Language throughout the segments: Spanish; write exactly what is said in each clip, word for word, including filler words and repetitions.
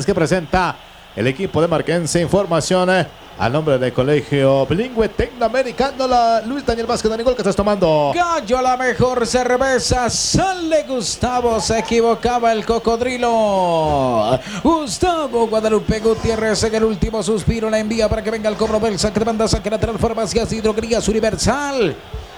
que presenta el equipo de Marquense. Información eh, a nombre del Colegio Bilingüe Tecnoamericano. La Luis Daniel Vázquez, Danigol, ¿qué estás tomando? Gallo, la mejor cerveza. Sale Gustavo, se equivocaba el cocodrilo. Gustavo Guadalupe Gutiérrez en el último suspiro la envía para que venga el cobro del saque de banda, saque lateral, Farmacias y Droguerías Universal.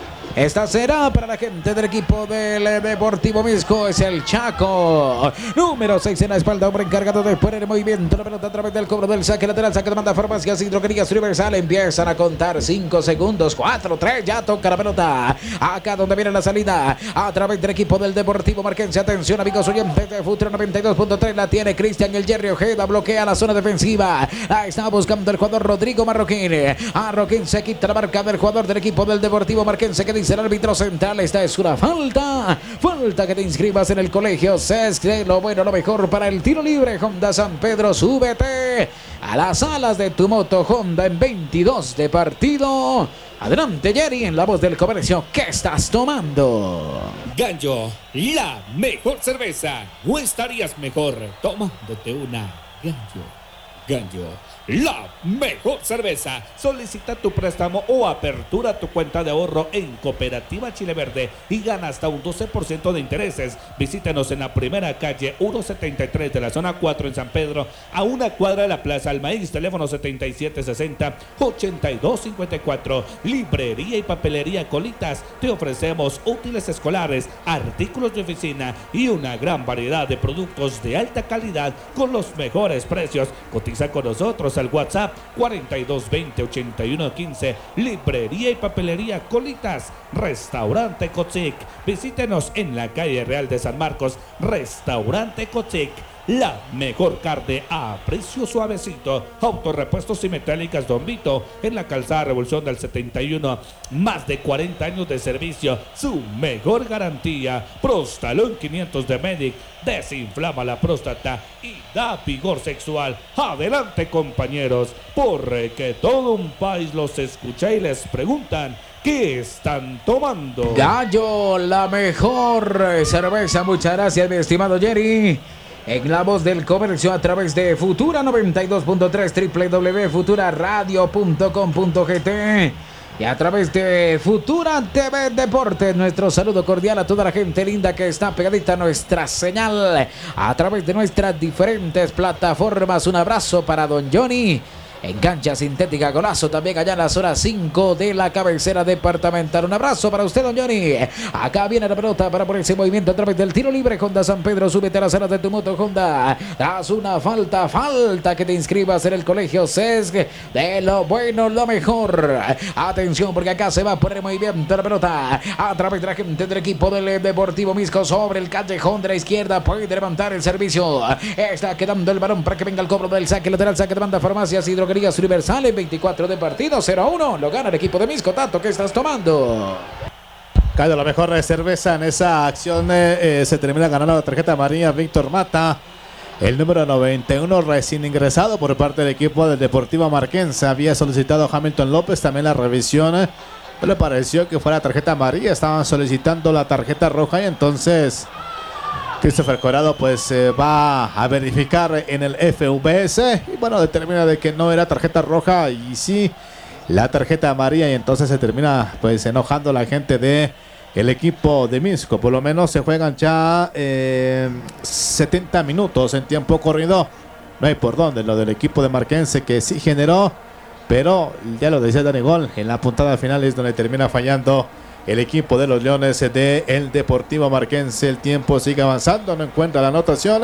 Esta será para la gente del equipo del Deportivo Misco. Es el Chaco. Número seis en la espalda. Hombre encargado de poner en movimiento la pelota a través del cobro del saque lateral. Saque de banda, Farmacias y Droguerías Universal. Empiezan a contar cinco segundos. cuatro, tres. Ya toca la pelota. Acá donde viene la salida. A través del equipo del Deportivo Marquense. Atención, amigos oyentes de Futuro noventa y dos punto tres. La tiene Cristian el Jerry Ojeda. Bloquea la zona defensiva. La está buscando el jugador Rodrigo Marroquín. Marroquín se quita la marca del jugador del equipo del Deportivo Marquense. Que dice el árbitro central, esta es una falta, falta que te inscribas en el colegio C E S C, lo bueno, lo mejor para el tiro libre. Honda San Pedro, súbete a las alas de tu moto Honda en veintidós de partido. Adelante, Jerry, en la voz del comercio. ¿Qué estás tomando? Gallo, la mejor cerveza. ¿No estarías mejor tomándote una Gallo? Gallo, la mejor cerveza. Solicita tu préstamo o apertura tu cuenta de ahorro en Cooperativa Chile Verde y gana hasta un doce por ciento de intereses. Visítanos en la primera calle ciento setenta y tres de la zona cuatro en San Pedro, a una cuadra de la Plaza El Maíz. Teléfono setenta y siete sesenta, ochenta y dos cincuenta y cuatro. Librería y papelería Colitas. Te ofrecemos útiles escolares, artículos de oficina y una gran variedad de productos de alta calidad con los mejores precios. Cotiza con nosotros al WhatsApp cuarenta y dos veinte, ochenta y uno quince. Librería y papelería Colitas. Restaurante Cochic. Visítenos en la calle Real de San Marcos. Restaurante Cochic. La mejor carne a precio suavecito. Autorepuestos y metálicas Don Vito en la calzada Revolución del setenta y uno. Más de cuarenta años de servicio. Su mejor garantía. Prostalón quinientos de Medic. Desinflama la próstata y da vigor sexual. Adelante, compañeros, porque todo un país los escucha y les preguntan ¿qué están tomando? Gallo, la mejor cerveza. Muchas gracias, mi estimado Jerry. En la voz del comercio a través de Futura noventa y dos punto tres, doble u doble u doble u punto futura radio punto com punto gt y a través de Futura T V Deportes. Nuestro saludo cordial a toda la gente linda que está pegadita a nuestra señal a través de nuestras diferentes plataformas. Un abrazo para Don Johnny en cancha sintética Golazo, también allá en la zona cinco de la cabecera departamental. Un abrazo para usted, Don Johnny. Acá viene la pelota para ponerse en movimiento a través del tiro libre. Honda San Pedro, súbete a las alas de tu moto Honda. Tras una falta, falta que te inscribas en el colegio C E S C. De lo bueno, lo mejor. Atención, porque acá se va a poner en movimiento la pelota a través de la gente del equipo del Deportivo Misco sobre el callejón de la izquierda. Puede levantar el servicio. Está quedando el balón para que venga el cobro del saque lateral, saque de banda, Farmacias y Droguerías Universal en veinticuatro de partido, cero a uno. Lo gana el equipo de Misco. Tato, ¿qué estás tomando? Cayo, la mejor cerveza en esa acción. Eh, se termina ganando la tarjeta amarilla Víctor Mata, el número noventa y uno, recién ingresado por parte del equipo del Deportivo Marquense. Había solicitado Hamilton López también la revisión. Eh, no le pareció que fuera tarjeta amarilla. Estaban solicitando la tarjeta roja y entonces Christopher Corado pues eh, va a verificar en el F V S y bueno, determina de que no era tarjeta roja y sí la tarjeta amarilla, y entonces se termina pues enojando la gente de el equipo de Misco. Por lo menos se juegan ya eh, setenta minutos en tiempo corrido. No hay por dónde lo del equipo de Marquense, que sí generó, pero ya lo decía Danigol, en la puntada final es donde termina fallando el equipo de los Leones de el Deportivo Marquense. El tiempo sigue avanzando, no encuentra la anotación.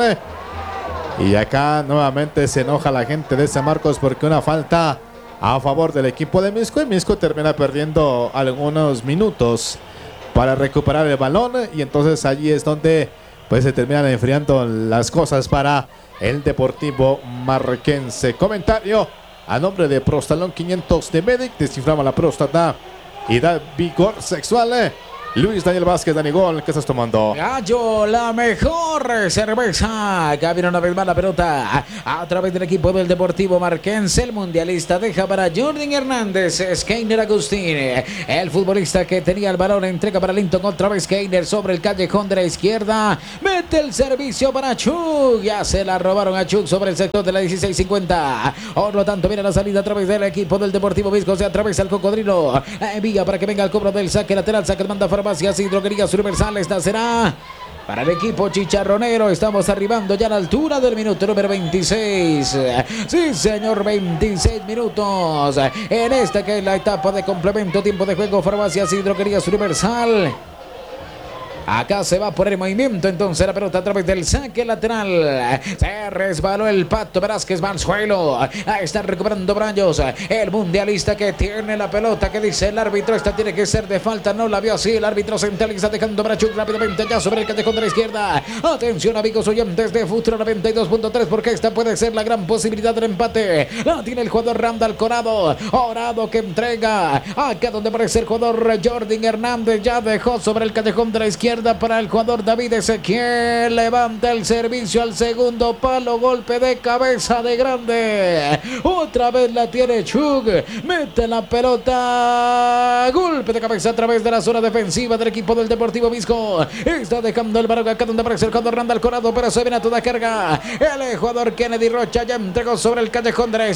Y acá nuevamente se enoja la gente de San Marcos porque una falta a favor del equipo de Misco. Y Misco termina perdiendo algunos minutos para recuperar el balón. Y entonces allí es donde pues se terminan enfriando las cosas para el Deportivo Marquense. Comentario a nombre de Prostalón quinientos de Medic. Desinflama la próstata y da vigor sexual. Luis Daniel Vázquez, Dani Gol, ¿qué estás tomando? Gallo, la mejor cerveza. Acá viene una vez más la pelota a través del equipo del Deportivo Marquense. El mundialista deja para Jordan Hernández. Skeiner Agustín, el futbolista que tenía el balón, entrega para Linton. Otra vez Skeiner sobre el callejón de la izquierda. Mete el servicio para Chuk. Ya se la robaron a Chuk sobre el sector de la dieciséis cincuenta. Por lo tanto, viene la salida a través del equipo del Deportivo Visco. Se atraviesa el cocodrilo. Envía para que venga el cobro del saque lateral. Saque manda Farmacias y Droguerías Universal. Esta será para el equipo chicharronero. Estamos arribando ya a la altura del minuto número veintiséis. Sí, señor, veintiséis minutos. En esta que es la etapa de complemento, tiempo de juego, Farmacias y Droguerías Universal. Acá se va por el movimiento, entonces la pelota a través del saque lateral. Se resbaló el Pato Velázquez, va al suelo. Ahí está recuperando Braños, el mundialista que tiene la pelota. Que dice el árbitro, esta tiene que ser de falta. No la vio así, el árbitro centraliza dejando para Chuk rápidamente ya sobre el callejón de la izquierda. Atención, amigos oyentes de Futuro noventa y dos punto tres, porque esta puede ser la gran posibilidad del empate. La tiene el jugador Randall Corado. Orado que entrega. Acá donde aparece el jugador Jordan Hernández. Ya dejó sobre el callejón de la izquierda para el jugador David Ezequiel. Levanta el servicio al segundo palo. Golpe de cabeza de grande. Otra vez la tiene Chuk. Mete la pelota. Golpe de cabeza a través de la zona defensiva del equipo del Deportivo Visco. Está dejando el balón acá donde aparece el jugador Randall Corado, pero se viene a toda carga. El jugador Kennedy Rocha ya entregó sobre el callejón de la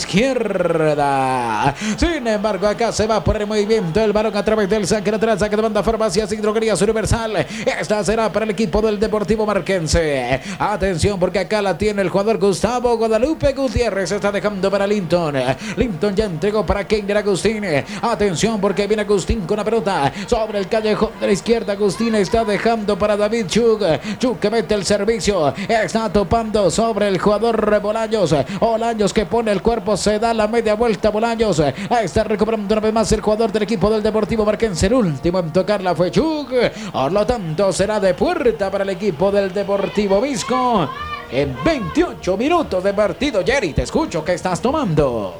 izquierda. Sin embargo, acá se va por el movimiento el balón a través del saque lateral. Saque de banda, Farmacias y Droguerías Universal. Esta será para el equipo del Deportivo Marquense. Atención, porque acá la tiene el jugador Gustavo Guadalupe Gutiérrez. Está dejando para Linton. Linton ya entregó para Keiner Agustín. Atención, porque viene Agustín con la pelota sobre el callejón de la izquierda. Agustín está dejando para David Chuk. Chuk que mete el servicio. Está topando sobre el jugador Bolaños. Bolaños que pone el cuerpo. Se da la media vuelta. Bolaños. Ahí está recuperando una vez más el jugador del equipo del Deportivo Marquense. El último en tocarla fue Chuk. Por lo tanto, será de puerta para el equipo del Deportivo Visco. En veintiocho minutos de partido. Jerry, te escucho, ¿qué estás tomando?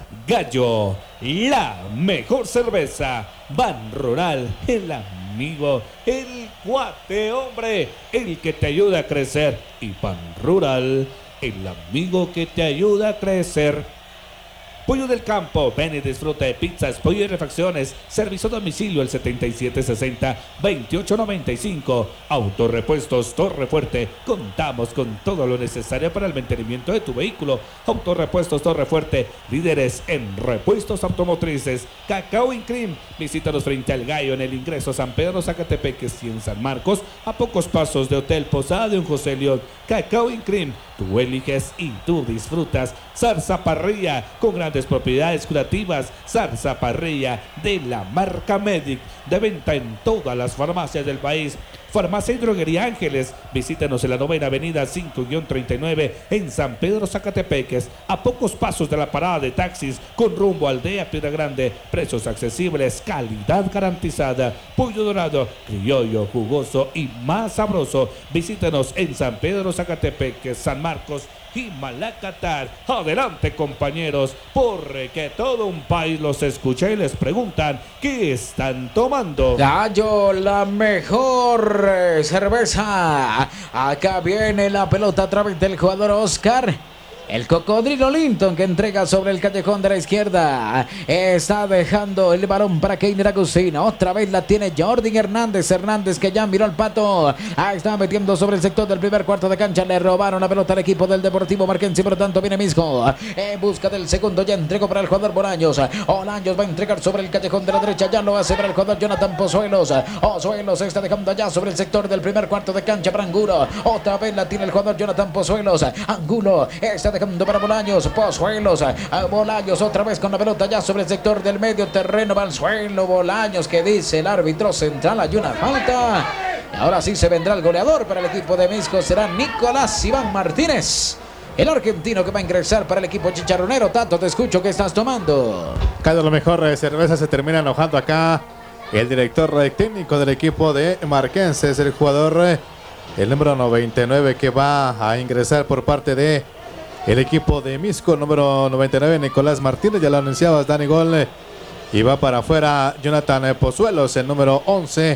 Gallo, la mejor cerveza. Ban Rural, el amigo, el cuate, hombre, el que te ayuda a crecer. Y Ban Rural, el amigo que te ayuda a crecer. Pollo del Campo, ven y disfruta de pizzas, pollo y refacciones. Servicio a domicilio el setenta y siete sesenta, veintiocho noventa y cinco. Autorepuestos Torre Fuerte. Contamos con todo lo necesario para el mantenimiento de tu vehículo. Autorepuestos Torre Fuerte, líderes en repuestos automotrices. Cacao Incrim, visítanos frente al Gallo en el ingreso a San Pedro Zacatepeques y en San Marcos, a pocos pasos de Hotel Posada de un José León. Cacao Incrim, tú eliges y tú disfrutas. Zarza Parrilla, con grandes propiedades curativas. Zarza Parrilla de la marca Medic, de venta en todas las farmacias del país. Farmacia y Droguería Ángeles, visítanos en la novena avenida cinco treinta y nueve en San Pedro Zacatepeques, a pocos pasos de la parada de taxis con rumbo a Aldea Piedra Grande. Precios accesibles, calidad garantizada. Pollo dorado, criollo, jugoso y más sabroso. Visítanos en San Pedro Zacatepeques, San Marcos y Malacatar. Adelante, compañeros, porque todo un país los escucha y les preguntan qué están tomando. Gallo, la mejor eh, cerveza. Acá viene la pelota a través del jugador Oscar. El cocodrilo Linton que entrega sobre el callejón de la izquierda. Está dejando el balón para Keiner Agustín. Otra vez la tiene Jordan Hernández. Hernández que ya miró al Pato. Ahí está metiendo sobre el sector del primer cuarto de cancha. Le robaron la pelota al equipo del Deportivo Marquense. Por lo tanto viene Misco en busca del segundo. Ya entregó para el jugador Bolaños. Bolaños va a entregar sobre el callejón de la derecha. Ya lo hace para el jugador Jonathan Pozuelos. Pozuelos está dejando allá sobre el sector del primer cuarto de cancha para Angulo. Otra vez la tiene el jugador Jonathan Pozuelos. Angulo está dejando para Bolaños. Pozuelos. Bolaños otra vez con la pelota ya sobre el sector del medio terreno. Va al suelo Bolaños, que dice el árbitro central. Hay una falta. Y ahora sí se vendrá el goleador para el equipo de Misco. Será Nicolás Iván Martínez, el argentino que va a ingresar para el equipo chicharronero. Tato, te escucho, ¿qué estás tomando? Cada lo mejor de cerveza. Se termina enojando acá el director técnico del equipo de Marquense. Es el jugador, el número noventa y nueve, que va a ingresar por parte de el equipo de Misco. Número noventa y nueve, Nicolás Martínez. Ya lo anunciabas, Dani Gol. Y va para afuera Jonathan Pozuelos, el número once.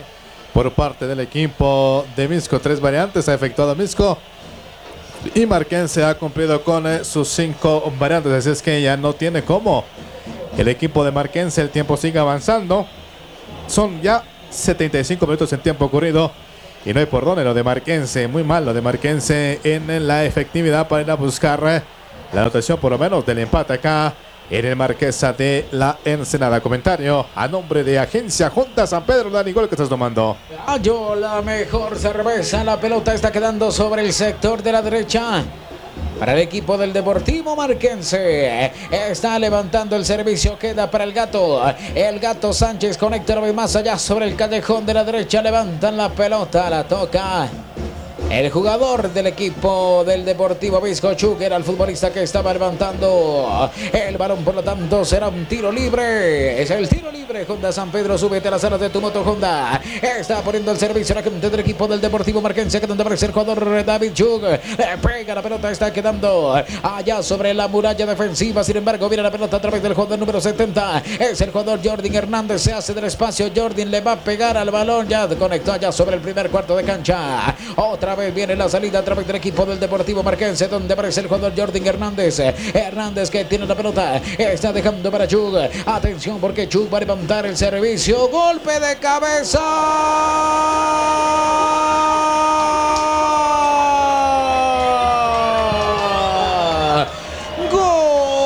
por parte del equipo de Misco. Tres variantes ha efectuado Misco y Marquense ha cumplido con eh, sus cinco variantes. Así es que ya no tiene cómo el equipo de Marquense. El tiempo sigue avanzando. Son ya setenta y cinco minutos en tiempo ocurrido. Y no hay por dónde lo de Marquense. Muy mal lo de Marquense en la efectividad para ir a buscar eh, la anotación por lo menos del empate acá en el Marquesa de la Ensenada. Comentario a nombre de Agencia Junta San Pedro. Dani, gol que estás tomando. Gallo, la mejor cerveza. La pelota está quedando sobre el sector de la derecha para el equipo del Deportivo Marquense. Está levantando el servicio, queda para el Gato. El Gato Sánchez conecta una vez más allá sobre el callejón de la derecha. Levantan la pelota, la toca el jugador del equipo del Deportivo Misco, Chuk, era el futbolista que estaba levantando el balón, por lo tanto será un tiro libre. Es el tiro libre. Honda San Pedro, súbete a las alas de tu moto Honda. Está poniendo el servicio a la gente del equipo del Deportivo Marquense, que donde aparece el jugador David Chuk. Le pega la pelota, está quedando allá sobre la muralla defensiva. Sin embargo, viene la pelota a través del jugador número setenta. Es el jugador Jordan Hernández. Se hace del espacio. Jordan le va a pegar al balón. Ya conectó allá sobre el primer cuarto de cancha. Otra vez viene la salida a través del equipo del Deportivo Marquense, donde aparece el jugador Jordan Hernández. Hernández que tiene la pelota, está dejando para Chuk. Atención porque Chuk va a levantar el servicio. Golpe de cabeza.